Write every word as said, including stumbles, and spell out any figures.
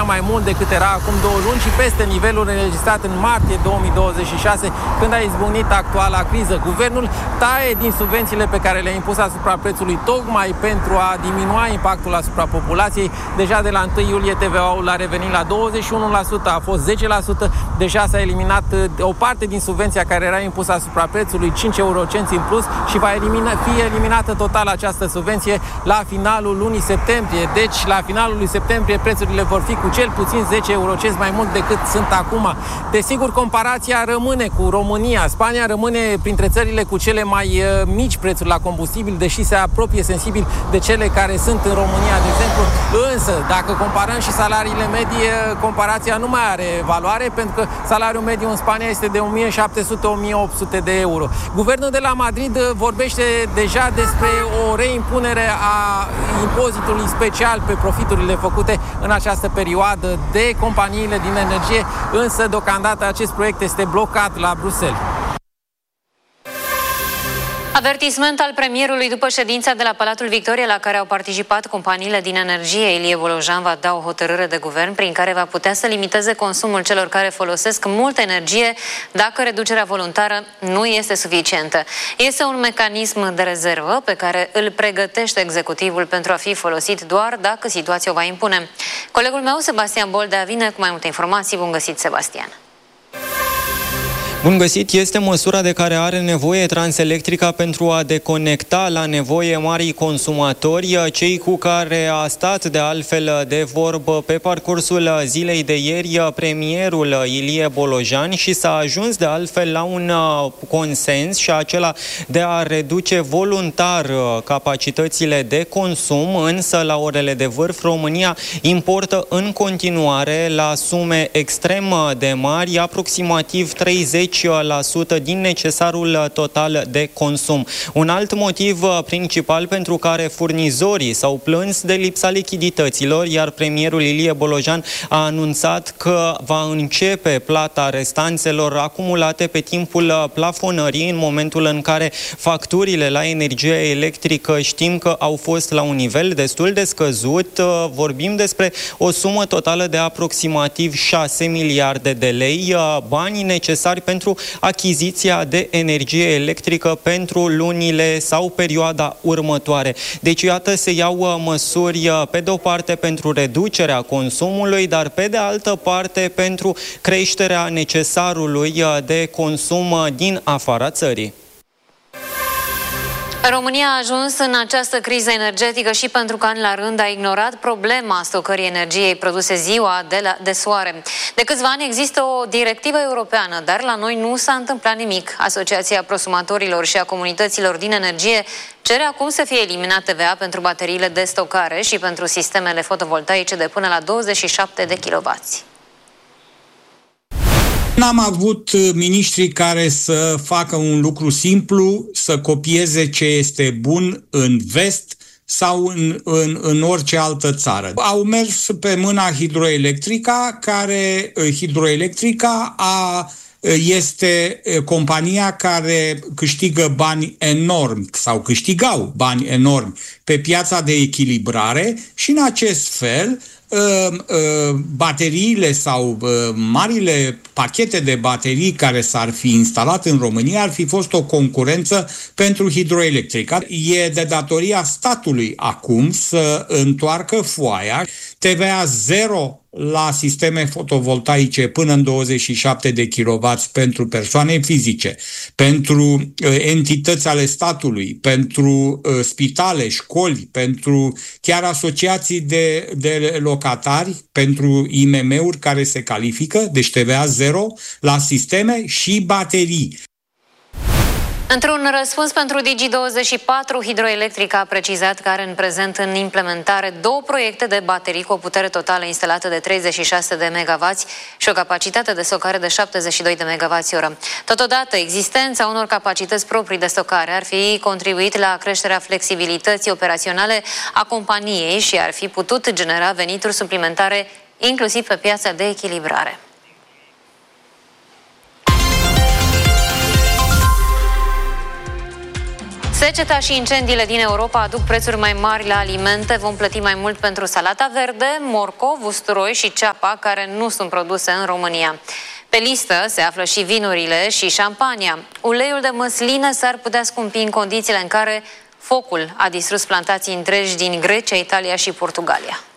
mai mult decât era acum două luni și peste nivelul înregistrat în martie două mii douăzeci și șase, când a izbucnit actuala criză. Guvernul taie din subvențiile pe care le-a impus asupra prețului tocmai pentru a diminua impactul asupra populației. Deja de la întâi iulie T V A-ul a revenit la douăzeci și unu la sută, a fost zece la sută. Deja s-a eliminat o parte din subvenția care era impusă asupra prețului, cinci eurocenți în plus, și va elimina, fi eliminată total această subvenție la finalul lunii septembrie. Deci, la finalul lui septembrie, prețurile vor fi cu cel puțin zece eurocenți mai mult decât sunt acum. Desigur, comparația rămâne cu România. Spania rămâne printre țările cu cele mai mici prețuri la combustibil, deși se apropie sensibil de cele care sunt în România, de exemplu. Însă, dacă comparăm și salariile medii, comparația nu mai are valoare, pentru că salariul mediu în Spania este de o mie șapte sute - o mie opt sute de euro. Guvernul de la Madrid vorbește deja despre o reimpunere a impozitului special pe profiturile făcute în această perioadă de companiile din energie, însă deocamdată acest proiect este blocat la Bruxelles. Avertisment al premierului după ședința de la Palatul Victoriei la care au participat companiile din energie. Ilie Bolojan va da o hotărâre de guvern prin care va putea să limiteze consumul celor care folosesc multă energie dacă reducerea voluntară nu este suficientă. Este un mecanism de rezervă pe care îl pregătește executivul pentru a fi folosit doar dacă situația o va impune. Colegul meu, Sebastian Boldea, vine cu mai multe informații. Bun găsit, Sebastian! Bun găsit, este măsura de care are nevoie Transelectrica pentru a deconecta la nevoie marii consumatori, cei cu care a stat de altfel de vorbă pe parcursul zilei de ieri premierul Ilie Bolojan, și s-a ajuns de altfel la un consens, și acela de a reduce voluntar capacitățile de consum, însă la orele de vârf România importă în continuare la sume extrem de mari, aproximativ treizeci la sută din necesarul total de consum. Un alt motiv principal pentru care furnizorii s-au plâns de lipsa lichidităților, iar premierul Ilie Bolojan a anunțat că va începe plata restanțelor acumulate pe timpul plafonării, în momentul în care facturile la energie electrică știm că au fost la un nivel destul de scăzut. Vorbim despre o sumă totală de aproximativ șase miliarde de lei, banii necesari pentru achiziția de energie electrică pentru lunile sau perioada următoare. Deci, iată, se iau măsuri pe de o parte pentru reducerea consumului, dar pe de altă parte pentru creșterea necesarului de consum din afara țării. România a ajuns în această criză energetică și pentru că ani la rând a ignorat problema stocării energiei produse ziua de, la, de soare. De câțiva ani există o directivă europeană, dar la noi nu s-a întâmplat nimic. Asociația prosumatorilor și a comunităților din energie cere acum să fie eliminat T V A pentru bateriile de stocare și pentru sistemele fotovoltaice de până la douăzeci și șapte de kilowați. N-am avut miniștri care să facă un lucru simplu, să copieze ce este bun în vest sau în, în, în orice altă țară. Au mers pe mâna Hidroelectrica, care Hidroelectrica a este compania care câștigă bani enormi sau câștigau bani enormi pe piața de echilibrare și în acest fel bateriile sau marile pachete de baterii care s-ar fi instalat în România ar fi fost o concurență pentru Hidroelectrica. E de datoria statului acum să întoarcă foaia, T V A zero la sisteme fotovoltaice până în douăzeci și șapte de kilowați pentru persoane fizice, pentru uh, entități ale statului, pentru uh, spitale, școli, pentru chiar asociații de, de locatari, pentru I M M-uri care se califică, deci T V A zero la sisteme și baterii. Într-un răspuns pentru Digi douăzeci și patru, Hidroelectrica a precizat că are în prezent în implementare două proiecte de baterii cu o putere totală instalată de treizeci și șase de megawați și o capacitate de stocare de șaptezeci și doi de megawați oră. Totodată, existența unor capacități proprii de stocare ar fi contribuit la creșterea flexibilității operaționale a companiei și ar fi putut genera venituri suplimentare inclusiv pe piața de echilibrare. Seceta și incendiile din Europa aduc prețuri mai mari la alimente. Vom plăti mai mult pentru salata verde, morcov, usturoi și ceapa, care nu sunt produse în România. Pe listă se află și vinurile și șampania. Uleiul de măsline s-ar putea scumpi în condițiile în care focul a distrus plantații întregi din Grecia, Italia și Portugalia.